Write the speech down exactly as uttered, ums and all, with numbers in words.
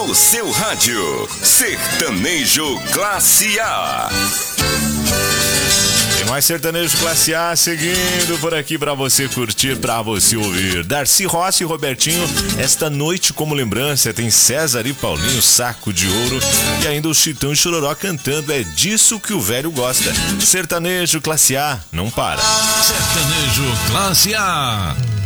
no seu rádio. Sertanejo Classe A. Tem mais sertanejo Classe A seguindo por aqui pra você curtir, pra você ouvir. Darcy Rossi e Robertinho, esta noite como lembrança tem César e Paulinho, Saco de Ouro, e ainda o Chitão e Chororó cantando É Disso Que o Velho Gosta. Sertanejo Classe A, não para. Sertanejo Classe A.